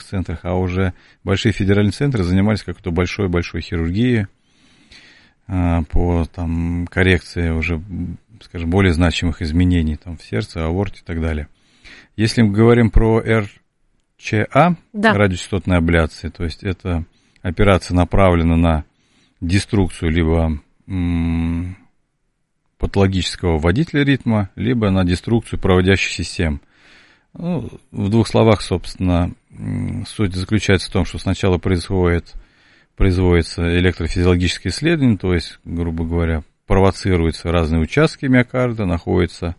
центрах, а уже большие федеральные центры занимались какой-то большой-большой хирургией по там, коррекции уже, скажем, более значимых изменений там, в сердце, аорте и так далее. Если мы говорим про РЧА, да, радиочастотной абляции, то есть это операция направлена на деструкцию либо патологического водителя ритма, либо на деструкцию проводящих систем. Ну, в двух словах, собственно, суть заключается в том, что сначала производится электрофизиологическое исследование, то есть, грубо говоря, провоцируются разные участки миокарда, находится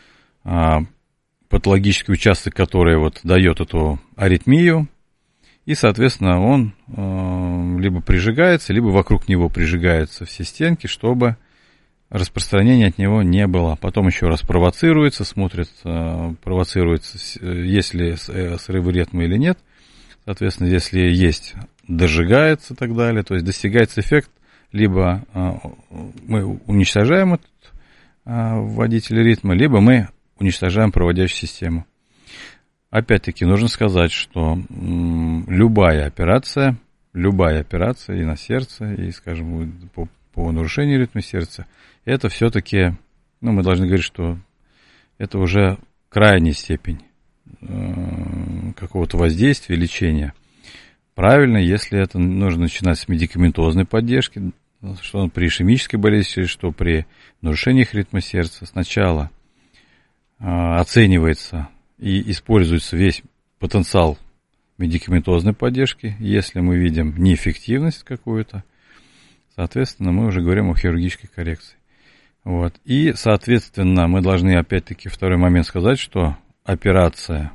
патологический участок, который вот дает эту аритмию, и, соответственно, он либо прижигается, либо вокруг него прижигаются все стенки, чтобы распространения от него не было. Потом еще раз провоцируется, смотрят, провоцируется, есть ли срывы ритма или нет. Соответственно, если есть, дожигается и так далее. То есть достигается эффект, либо мы уничтожаем этот водитель ритма, либо мы уничтожаем проводящую систему. Опять-таки, нужно сказать, что любая операция и на сердце, и, скажем, по нарушению ритма сердца, это все-таки, ну, мы должны говорить, что это уже крайняя степень какого-то воздействия, лечения. Правильно, если это нужно начинать с медикаментозной поддержки, что при ишемической болезни, что при нарушениях ритма сердца, сначала оценивается и используется весь потенциал медикаментозной поддержки. Если мы видим неэффективность какую-то, соответственно, мы уже говорим о хирургической коррекции. Вот. И, соответственно, мы должны, опять-таки, второй момент сказать, что операция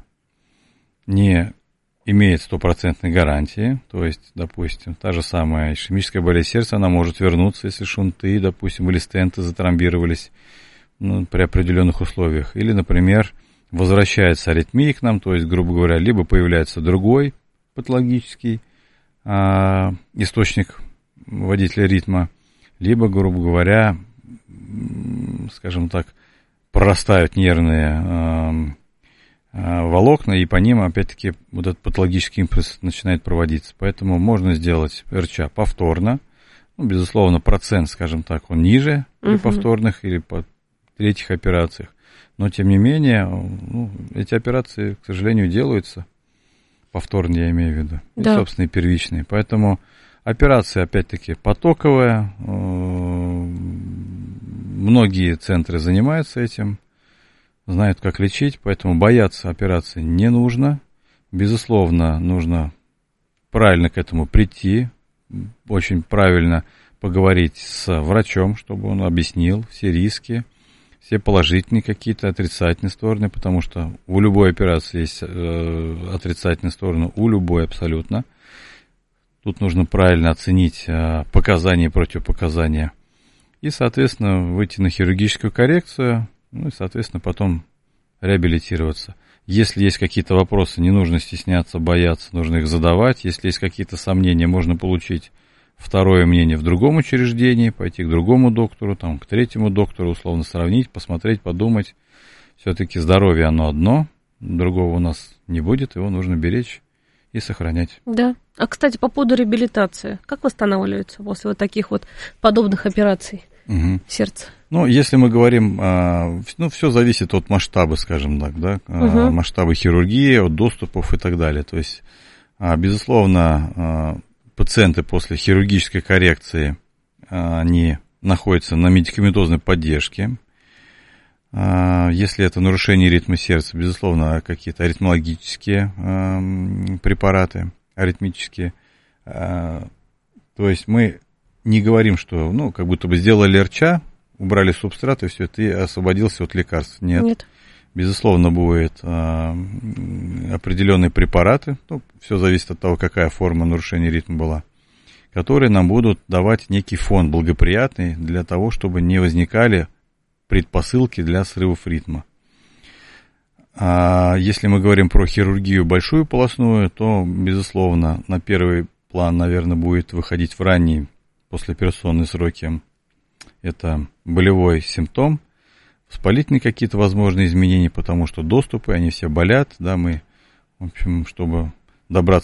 не имеет стопроцентной гарантии. То есть, допустим, та же самая ишемическая болезнь сердца, она может вернуться, если шунты, допустим, или стенты затромбировались при определенных условиях. Или, например, возвращается аритмия к нам, то есть, грубо говоря, либо появляется другой патологический источник водителя ритма, либо, грубо говоря, скажем так, прорастают нервные волокна, и по ним, опять-таки, вот этот патологический импульс начинает проводиться. Поэтому можно сделать РЧА повторно. Ну, безусловно, процент, скажем так, он ниже при повторных или по третьих операциях. Но, тем не менее, ну, эти операции, к сожалению, делаются. Повторные, я имею в виду. Да. И, собственно, и первичные. Поэтому операция, опять-таки, потоковая. Многие центры занимаются этим, знают, как лечить, поэтому бояться операции не нужно. Безусловно, нужно правильно к этому прийти, очень правильно поговорить с врачом, чтобы он объяснил все риски, все положительные какие-то, отрицательные стороны, потому что у любой операции есть отрицательные стороны, у любой абсолютно. Тут нужно правильно оценить показания и противопоказания. И, соответственно, выйти на хирургическую коррекцию, ну и, соответственно, потом реабилитироваться. Если есть какие-то вопросы, не нужно стесняться, бояться, нужно их задавать. Если есть какие-то сомнения, можно получить второе мнение в другом учреждении, пойти к другому доктору, там, к третьему доктору, условно сравнить, посмотреть, подумать. Все-таки здоровье оно одно, другого у нас не будет, его нужно беречь и сохранять. Да. А, кстати, по поводу реабилитации. Как восстанавливается после вот таких вот подобных операций сердца? Ну, если мы говорим, ну, все зависит от масштаба, скажем так, да, масштаба хирургии, от доступов и так далее. То есть, безусловно, пациенты после хирургической коррекции, они находятся на медикаментозной поддержке. Если это нарушение ритма сердца, безусловно, какие-то аритмологические препараты, аритмические. То есть мы не говорим, что, ну, как будто бы сделали РЧА, убрали субстрат, и все, ты освободился от лекарств. Нет. Безусловно, будут определенные препараты, ну, все зависит от того, какая форма нарушения ритма была, которые нам будут давать некий фон благоприятный для того, чтобы не возникали предпосылки для срывов ритма. А если мы говорим про хирургию большую полостную, то, безусловно, на первый план, наверное, будет выходить в ранние послеоперационные сроки. Это болевой симптом, воспалительные какие-то возможные изменения, потому что доступы, они все болят, да, мы, в общем, чтобы добраться